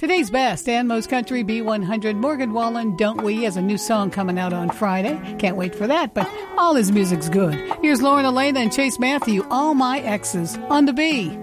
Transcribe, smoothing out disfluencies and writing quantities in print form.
Today's best and most country B100, Morgan Wallen, Don't We, has a new song coming out on Friday. Can't wait for that, but all his music's good. Here's Lauren Elena and Chase Matthew, All My Exes, on the B.